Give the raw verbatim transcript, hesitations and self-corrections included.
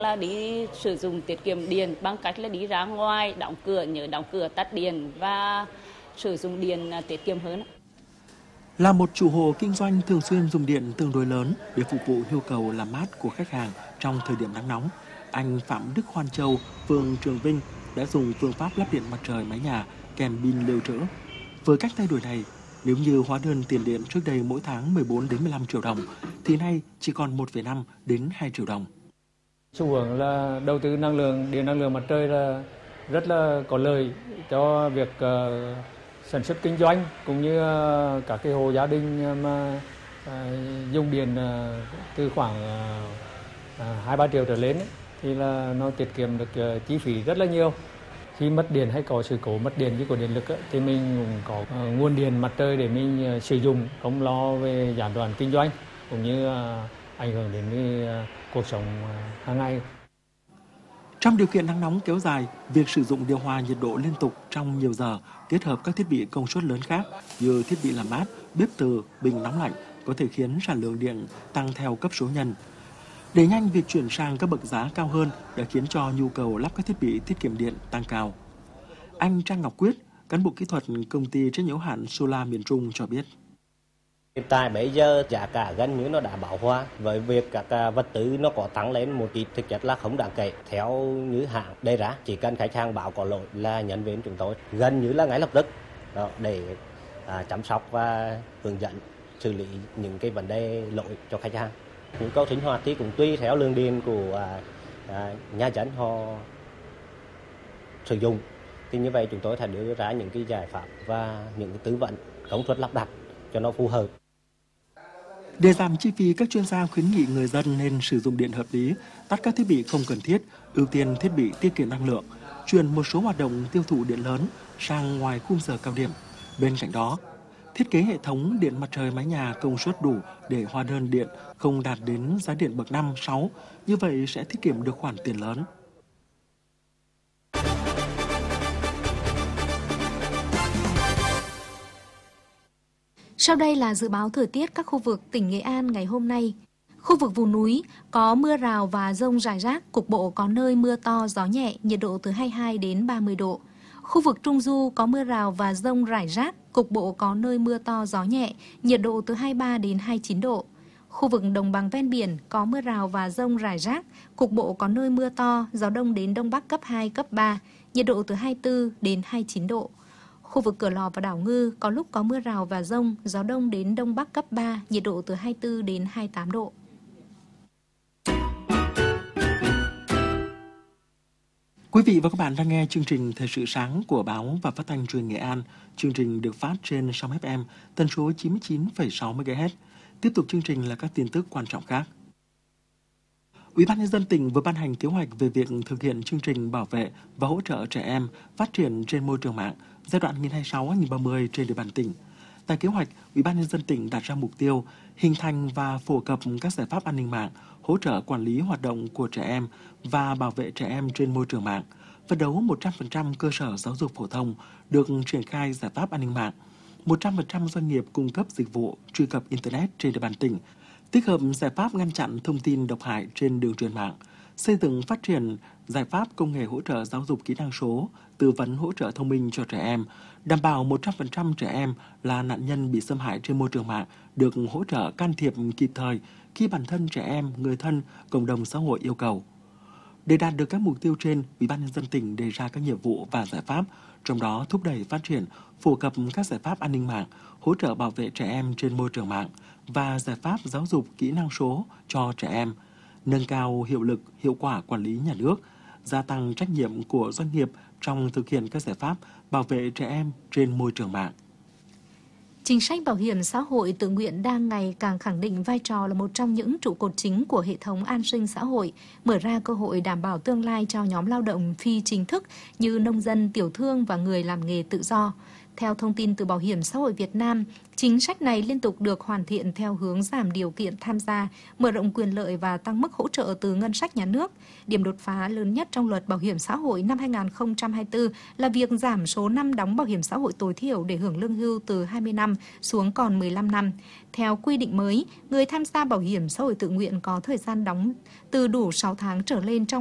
Là đi sử dụng tiết kiệm điện bằng cách là đi ra ngoài, đóng cửa, nhớ đóng cửa, tắt điện và sử dụng điện tiết kiệm hơn. Là một chủ hộ kinh doanh thường xuyên dùng điện tương đối lớn để phục vụ nhu cầu làm mát của khách hàng trong thời điểm nắng nóng, anh Phạm Đức Hoan Châu, phường Trường Vinh đã dùng phương pháp lắp điện mặt trời mái nhà kèm pin lưu trữ. Với cách thay đổi này, nếu như hóa đơn tiền điện trước đây mỗi tháng mười bốn đến mười lăm triệu đồng, thì nay chỉ còn một phẩy năm đến hai triệu đồng. Xu hướng là đầu tư năng lượng, điện năng lượng mặt trời là rất là có lợi cho việc uh, sản xuất kinh doanh, cũng như uh, các cái hộ gia đình mà uh, dùng điện uh, từ khoảng hai ba triệu trở lên ấy, thì là nó tiết kiệm được uh, chi phí rất là nhiều. Khi mất điện hay có sự cố mất điện như của điện lực ấy, thì mình cũng có uh, nguồn điện mặt trời để mình uh, sử dụng, không lo về gián đoạn kinh doanh cũng như uh, ảnh hưởng đến cái, uh, cuộc sống uh, hàng ngày. Trong điều kiện nắng nóng kéo dài, việc sử dụng điều hòa nhiệt độ liên tục trong nhiều giờ kết hợp các thiết bị công suất lớn khác như thiết bị làm mát, bếp từ, bình nóng lạnh có thể khiến sản lượng điện tăng theo cấp số nhân. Đẩy nhanh việc chuyển sang các bậc giá cao hơn đã khiến cho nhu cầu lắp các thiết bị tiết kiệm điện tăng cao. Anh Trang Ngọc Quyết, cán bộ kỹ thuật công ty trách nhiệm hữu hạn Solar miền Trung cho biết. Hiện tại bây giờ giá cả gần như nó đã bão hòa, với việc các vật tư nó có tăng lên một ít thực chất là không đáng kể. Theo như hãng đề ra, chỉ cần khách hàng báo có lỗi là nhân viên chúng tôi gần như là ngay lập tức đó, để à, chăm sóc và hướng dẫn xử lý những cái vấn đề lỗi cho khách hàng. Nhu cầu sinh hoạt thì cũng tùy theo lượng điện của à, à, nhà dân họ sử dụng. Thì như vậy chúng tôi sẽ đưa ra những cái giải pháp và những cái tư vấn công suất lắp đặt cho nó phù hợp. Để giảm chi phí, các chuyên gia khuyến nghị người dân nên sử dụng điện hợp lý, tắt các thiết bị không cần thiết, ưu tiên thiết bị tiết kiệm năng lượng, chuyển một số hoạt động tiêu thụ điện lớn sang ngoài khung giờ cao điểm. Bên cạnh đó, thiết kế hệ thống điện mặt trời mái nhà công suất đủ để hóa đơn điện không đạt đến giá điện bậc năm, sáu, như vậy sẽ tiết kiệm được khoản tiền lớn. Sau đây là dự báo thời tiết các khu vực tỉnh Nghệ An ngày hôm nay. Khu vực vùng núi có mưa rào và dông rải rác, cục bộ có nơi mưa to, gió nhẹ, nhiệt độ từ hai mươi hai đến ba mươi độ. Khu vực Trung Du có mưa rào và dông rải rác, cục bộ có nơi mưa to, gió nhẹ, nhiệt độ từ hai mươi ba đến hai mươi chín độ. Khu vực đồng bằng ven biển có mưa rào và dông rải rác, cục bộ có nơi mưa to, gió đông đến đông bắc cấp hai, cấp ba, nhiệt độ từ hai mươi tư đến hai mươi chín độ. Khu vực Cửa Lò và đảo Ngư có lúc có mưa rào và dông, gió đông đến đông bắc cấp ba, nhiệt độ từ hai mươi tư đến hai mươi tám độ. Quý vị và các bạn đang nghe chương trình Thời sự sáng của Báo và Phát thanh Truyền hình Nghệ An. Chương trình được phát trên sóng ép em tần số chín mươi chín phẩy sáu mê ga héc. Tiếp tục chương trình là các tin tức quan trọng khác. Ủy ban nhân dân tỉnh vừa ban hành kế hoạch về việc thực hiện chương trình bảo vệ và hỗ trợ trẻ em phát triển trên môi trường mạng giai đoạn hai nghìn không trăm hai mươi sáu đến hai nghìn không trăm ba mươi trên địa bàn tỉnh. Tại kế hoạch, Ủy ban nhân dân tỉnh đặt ra mục tiêu hình thành và phổ cập các giải pháp an ninh mạng, hỗ trợ quản lý hoạt động của trẻ em và bảo vệ trẻ em trên môi trường mạng. Phấn đấu một trăm phần trăm cơ sở giáo dục phổ thông được triển khai giải pháp an ninh mạng, một trăm phần trăm doanh nghiệp cung cấp dịch vụ truy cập Internet trên địa bàn tỉnh, tích hợp giải pháp ngăn chặn thông tin độc hại trên đường truyền mạng, xây dựng phát triển giải pháp công nghệ hỗ trợ giáo dục kỹ năng số, tư vấn hỗ trợ thông minh cho trẻ em, đảm bảo một trăm phần trăm trẻ em là nạn nhân bị xâm hại trên môi trường mạng được hỗ trợ can thiệp kịp thời khi bản thân trẻ em, người thân, cộng đồng xã hội yêu cầu. Để đạt được các mục tiêu trên, Ủy ban nhân dân tỉnh đề ra các nhiệm vụ và giải pháp, trong đó thúc đẩy phát triển, phổ cập các giải pháp an ninh mạng, hỗ trợ bảo vệ trẻ em trên môi trường mạng và giải pháp giáo dục kỹ năng số cho trẻ em, nâng cao hiệu lực, hiệu quả quản lý nhà nước, gia tăng trách nhiệm của doanh nghiệp trong thực hiện các giải pháp bảo vệ trẻ em trên môi trường mạng. Chính sách bảo hiểm xã hội tự nguyện đang ngày càng khẳng định vai trò là một trong những trụ cột chính của hệ thống an sinh xã hội, mở ra cơ hội đảm bảo tương lai cho nhóm lao động phi chính thức như nông dân, tiểu thương và người làm nghề tự do. Theo thông tin từ Bảo hiểm xã hội Việt Nam, chính sách này liên tục được hoàn thiện theo hướng giảm điều kiện tham gia, mở rộng quyền lợi và tăng mức hỗ trợ từ ngân sách nhà nước. Điểm đột phá lớn nhất trong luật bảo hiểm xã hội năm hai nghìn không trăm hai mươi tư là việc giảm số năm đóng bảo hiểm xã hội tối thiểu để hưởng lương hưu từ hai mươi năm xuống còn mười lăm năm. Theo quy định mới, người tham gia bảo hiểm xã hội tự nguyện có thời gian đóng từ đủ sáu tháng trở lên trong